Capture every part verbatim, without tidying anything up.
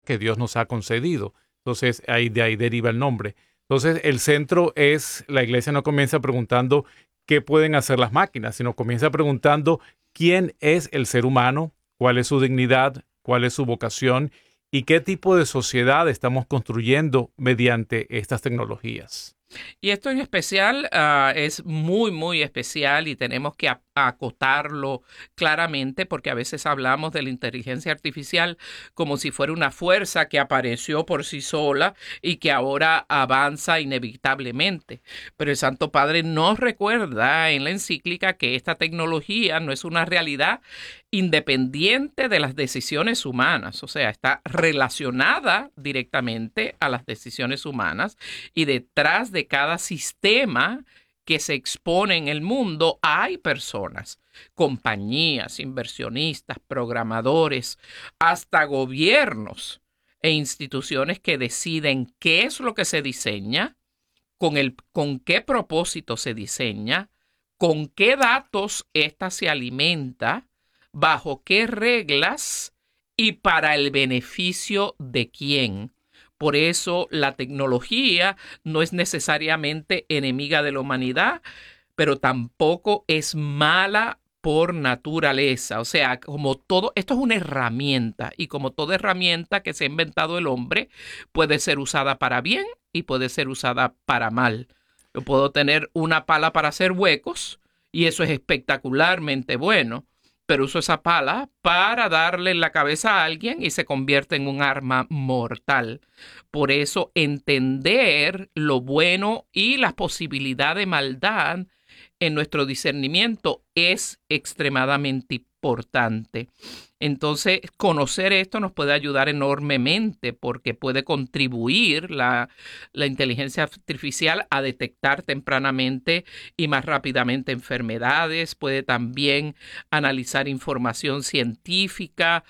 que Dios nos ha concedido. Entonces, ahí, de ahí deriva el nombre. Entonces, el centro es, la iglesia no comienza preguntando qué pueden hacer las máquinas, sino comienza preguntando quién es el ser humano, cuál es su dignidad, cuál es su vocación y qué tipo de sociedad estamos construyendo mediante estas tecnologías. Y esto en especial uh, es muy, muy especial y tenemos que a- acotarlo claramente porque a veces hablamos de la inteligencia artificial como si fuera una fuerza que apareció por sí sola y que ahora avanza inevitablemente. Pero el Santo Padre nos recuerda en la encíclica que esta tecnología no es una realidad independiente de las decisiones humanas, o sea, está relacionada directamente a las decisiones humanas y detrás de cada sistema que se expone en el mundo hay personas, compañías, inversionistas, programadores, hasta gobiernos e instituciones que deciden qué es lo que se diseña, con, el, con qué propósito se diseña, con qué datos ésta se alimenta, bajo qué reglas y para el beneficio de quién. Por eso la tecnología no es necesariamente enemiga de la humanidad, pero tampoco es mala por naturaleza. O sea, como todo, esto es una herramienta y como toda herramienta que se ha inventado el hombre, puede ser usada para bien y puede ser usada para mal. Yo puedo tener una pala para hacer huecos y eso es espectacularmente bueno, pero uso esa pala para darle en la cabeza a alguien y se convierte en un arma mortal. Por eso entender lo bueno y las posibilidades de maldad en nuestro discernimiento es extremadamente importante. Entonces, conocer esto nos puede ayudar enormemente porque puede contribuir la, la inteligencia artificial a detectar tempranamente y más rápidamente enfermedades, puede también analizar información científica,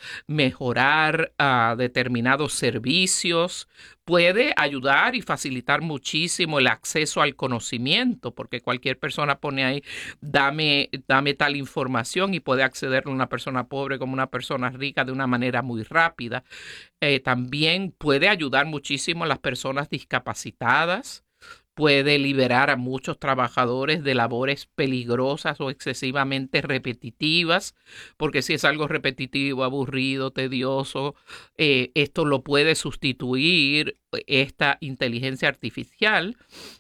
mejorar uh, determinados servicios, puede ayudar y facilitar muchísimo el acceso al conocimiento, porque cualquier persona pone ahí, dame, dame tal información y puede acceder a una persona pobre como una persona rica de una manera muy rápida. Eh, también puede ayudar muchísimo a las personas discapacitadas, puede liberar a muchos trabajadores de labores peligrosas o excesivamente repetitivas, porque si es algo repetitivo, aburrido, tedioso, eh, esto lo puede sustituir esta inteligencia artificial,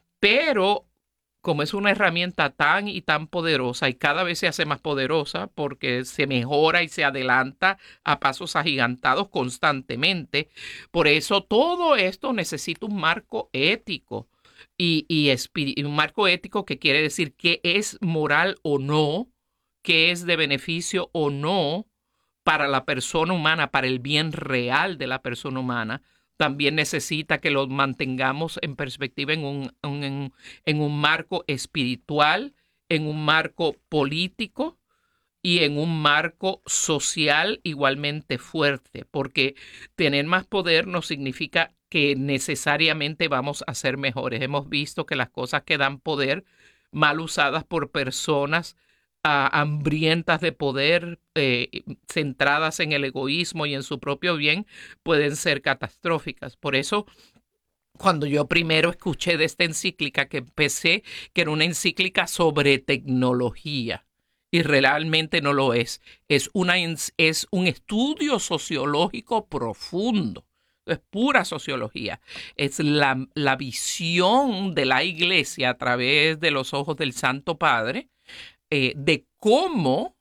pero como es una herramienta tan y tan poderosa y cada vez se hace más poderosa porque se mejora y se adelanta a pasos agigantados constantemente, por eso todo esto necesita un marco ético. Y, y, y un marco ético que quiere decir qué es moral o no, qué es de beneficio o no para la persona humana, para el bien real de la persona humana. También necesita que lo mantengamos en perspectiva en un, en, en un marco espiritual, en un marco político y en un marco social igualmente fuerte, porque tener más poder no significa que necesariamente vamos a ser mejores. Hemos visto que las cosas que dan poder, mal usadas por personas uh, hambrientas de poder, eh, centradas en el egoísmo y en su propio bien, pueden ser catastróficas. Por eso, cuando yo primero escuché de esta encíclica, que empecé, que era una encíclica sobre tecnología, y realmente no lo es. Es, una, es un estudio sociológico profundo. Es pura sociología. Es la, la visión de la iglesia a través de los ojos del Santo Padre eh, de cómo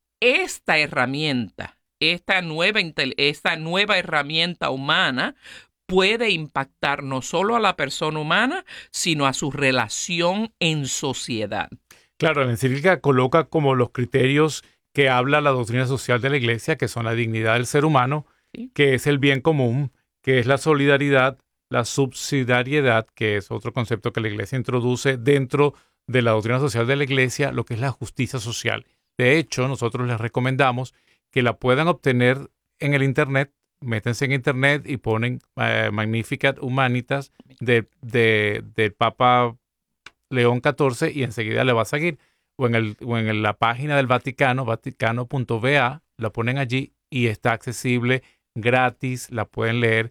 esta herramienta, esta nueva, esta nueva herramienta humana puede impactar no solo a la persona humana, sino a su relación en sociedad. Claro, la encíclica coloca como los criterios que habla la doctrina social de la Iglesia, que son la dignidad del ser humano, ¿sí?, que es el bien común, que es la solidaridad, la subsidiariedad, que es otro concepto que la Iglesia introduce dentro de la doctrina social de la Iglesia, lo que es la justicia social. De hecho, nosotros les recomendamos que la puedan obtener en el Internet. Métense en Internet y ponen eh, Magnificat Humanitas de, de, del Papa León catorce y enseguida le va a seguir. O en, el, o en la página del Vaticano, vaticano punto v a, la ponen allí y está accesible gratis, la pueden leer